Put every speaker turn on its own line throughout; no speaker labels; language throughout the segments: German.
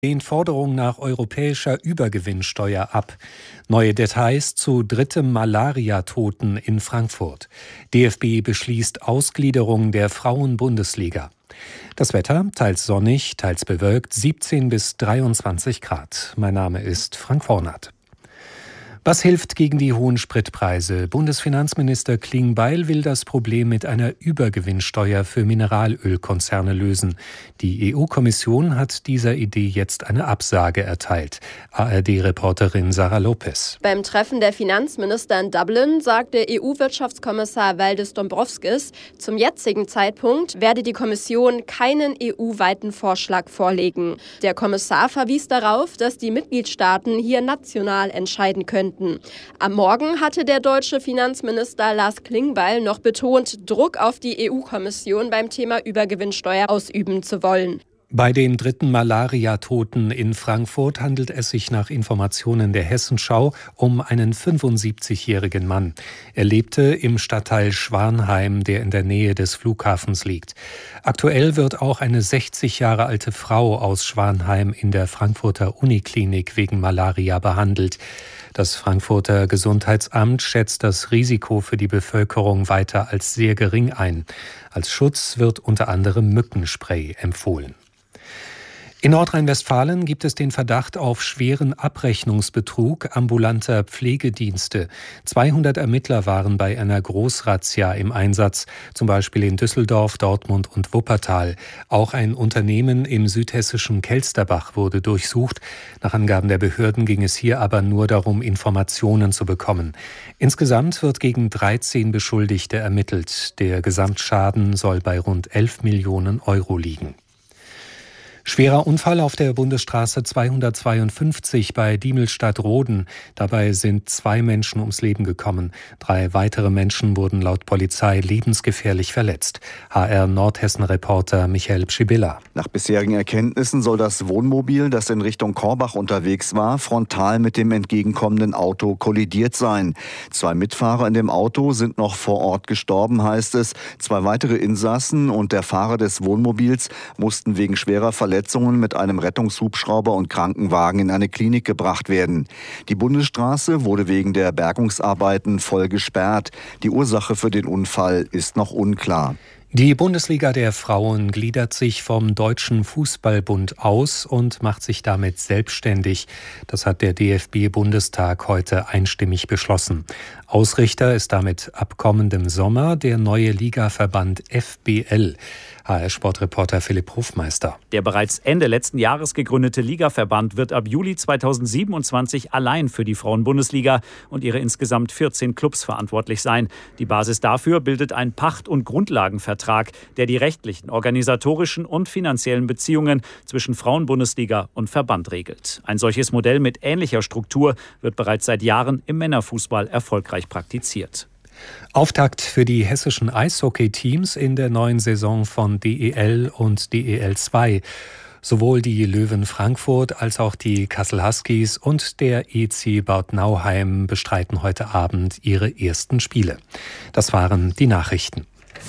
lehnt Forderung nach europäischer Übergewinnsteuer ab. Neue Details zu drittem Malariatoten in Frankfurt. DFB beschließt Ausgliederung der Frauen-Bundesliga. Das Wetter, teils sonnig, teils bewölkt, 17 bis 23 Grad. Mein Name ist Frank Vornat. Was hilft gegen die hohen Spritpreise? Bundesfinanzminister Klingbeil will das Problem mit einer Übergewinnsteuer für Mineralölkonzerne lösen. Die EU-Kommission hat dieser Idee jetzt eine Absage erteilt. ARD-Reporterin Sarah Lopez.
Beim Treffen der Finanzminister in Dublin sagte EU-Wirtschaftskommissar Valdis Dombrovskis, zum jetzigen Zeitpunkt werde die Kommission keinen EU-weiten Vorschlag vorlegen. Der Kommissar verwies darauf, dass die Mitgliedstaaten hier national entscheiden könnten. Am Morgen hatte der deutsche Finanzminister Lars Klingbeil noch betont, Druck auf die EU-Kommission beim Thema Übergewinnsteuer ausüben zu wollen.
Bei dem dritten Malariatoten in Frankfurt handelt es sich nach Informationen der Hessenschau um einen 75-jährigen Mann. Er lebte im Stadtteil Schwanheim, der in der Nähe des Flughafens liegt. Aktuell wird auch eine 60 Jahre alte Frau aus Schwanheim in der Frankfurter Uniklinik wegen Malaria behandelt. Das Frankfurter Gesundheitsamt schätzt das Risiko für die Bevölkerung weiter als sehr gering ein. Als Schutz wird unter anderem Mückenspray empfohlen. In Nordrhein-Westfalen gibt es den Verdacht auf schweren Abrechnungsbetrug ambulanter Pflegedienste. 200 Ermittler waren bei einer Großrazzia im Einsatz, zum Beispiel in Düsseldorf, Dortmund und Wuppertal. Auch ein Unternehmen im südhessischen Kelsterbach wurde durchsucht. Nach Angaben der Behörden ging es hier aber nur darum, Informationen zu bekommen. Insgesamt wird gegen 13 Beschuldigte ermittelt. Der Gesamtschaden soll bei rund 11 Millionen Euro liegen. Schwerer Unfall auf der Bundesstraße 252 bei Diemelstadt-Roden. Dabei sind 2 Menschen ums Leben gekommen. 3 weitere Menschen wurden laut Polizei lebensgefährlich verletzt. HR Nordhessen-Reporter Michael Pschibilla.
Nach bisherigen Erkenntnissen soll das Wohnmobil, das in Richtung Korbach unterwegs war, frontal mit dem entgegenkommenden Auto kollidiert sein. 2 Mitfahrer in dem Auto sind noch vor Ort gestorben, heißt es. 2 weitere Insassen und der Fahrer des Wohnmobils mussten wegen schwerer Verletzungen mit einem Rettungshubschrauber und Krankenwagen in eine Klinik gebracht werden. Die Bundesstraße wurde wegen der Bergungsarbeiten voll gesperrt. Die Ursache für den Unfall ist noch unklar.
Die Bundesliga der Frauen gliedert sich vom Deutschen Fußballbund aus und macht sich damit selbstständig. Das hat der DFB-Bundestag heute einstimmig beschlossen. Ausrichter ist damit ab kommendem Sommer der neue Ligaverband FBL. HR-Sportreporter Philipp Hofmeister.
Der bereits Ende letzten Jahres gegründete Ligaverband wird ab Juli 2027 allein für die Frauen-Bundesliga und ihre insgesamt 14 Clubs verantwortlich sein. Die Basis dafür bildet ein Pacht- und Grundlagenvertrag, der die rechtlichen, organisatorischen und finanziellen Beziehungen zwischen Frauen-Bundesliga und Verband regelt. Ein solches Modell mit ähnlicher Struktur wird bereits seit Jahren im Männerfußball erfolgreich praktiziert.
Auftakt für die hessischen Eishockey-Teams in der neuen Saison von DEL und DEL 2. Sowohl die Löwen Frankfurt als auch die Kassel Huskies und der EC Bad Nauheim bestreiten heute Abend ihre ersten Spiele. Das waren die Nachrichten.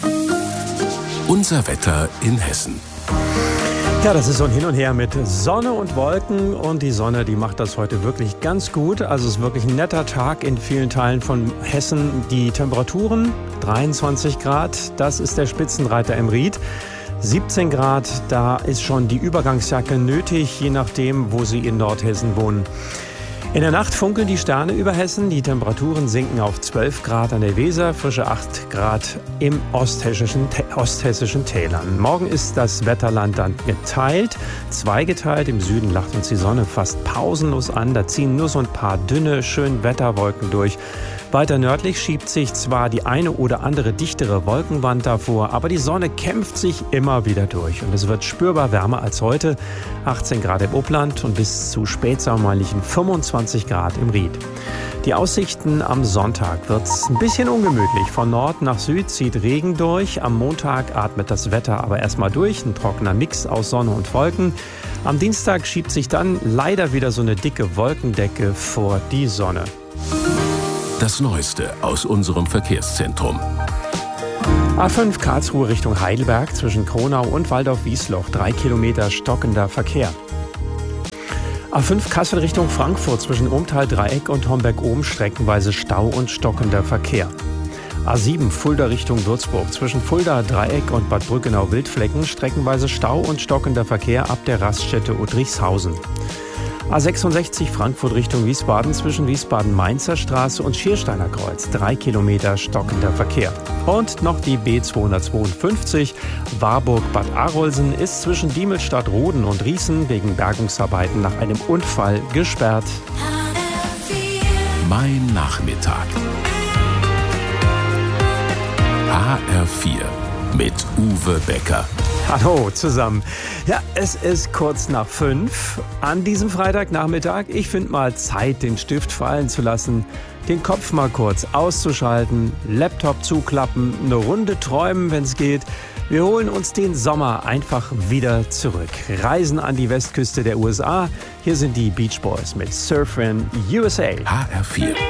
Unser Wetter in Hessen.
Ja, das ist so ein Hin und Her mit Sonne und Wolken und die Sonne, die macht das heute wirklich ganz gut. Also es ist wirklich ein netter Tag in vielen Teilen von Hessen. Die Temperaturen 23 Grad, das ist der Spitzenreiter im Ried. 17 Grad, da ist schon die Übergangsjacke nötig, je nachdem, wo Sie in Nordhessen wohnen. In der Nacht funkeln die Sterne über Hessen. Die Temperaturen sinken auf 12 Grad an der Weser, frische 8 Grad im osthessischen Tälern. Morgen ist das Wetterland dann geteilt, zweigeteilt. Im Süden lacht uns die Sonne fast pausenlos an. Da ziehen nur so ein paar dünne, schöne Wetterwolken durch. Weiter nördlich schiebt sich zwar die eine oder andere dichtere Wolkenwand davor, aber die Sonne kämpft sich immer wieder durch. Und es wird spürbar wärmer als heute. 18 Grad im Upland und bis zu spätsommerlichen 25 Grad im Ried. Die Aussichten am Sonntag wird's ein bisschen ungemütlich. Von Nord nach Süd zieht Regen durch. Am Montag atmet das Wetter aber erstmal durch. Ein trockener Mix aus Sonne und Wolken. Am Dienstag schiebt sich dann leider wieder so eine dicke Wolkendecke vor die Sonne.
Das Neueste aus unserem Verkehrszentrum.
A5 Karlsruhe Richtung Heidelberg zwischen Kronau und Waldorf-Wiesloch. 3 Kilometer stockender Verkehr. A5 Kassel Richtung Frankfurt zwischen Umtal-Dreieck und Homberg-Ohm streckenweise Stau und stockender Verkehr. A7 Fulda Richtung Würzburg zwischen Fulda-Dreieck und Bad Brückenau-Wildflecken streckenweise Stau und stockender Verkehr ab der Raststätte Udrichshausen. A66 Frankfurt Richtung Wiesbaden zwischen Wiesbaden-Mainzer Straße und Schiersteiner Kreuz 3 Kilometer stockender Verkehr. Und noch die B252 Warburg-Bad Arolsen ist zwischen Diemelstadt-Roden und Riesen wegen Bergungsarbeiten nach einem Unfall gesperrt.
Mein Nachmittag. HR4 mit Uwe Becker.
Hallo zusammen. Ja, es ist kurz nach 5 an diesem Freitagnachmittag. Ich finde mal Zeit, den Stift fallen zu lassen, den Kopf mal kurz auszuschalten, Laptop zuklappen, eine Runde träumen, wenn es geht. Wir holen uns den Sommer einfach wieder zurück. Reisen an die Westküste der USA. Hier sind die Beach Boys mit Surfin' USA.
HR4.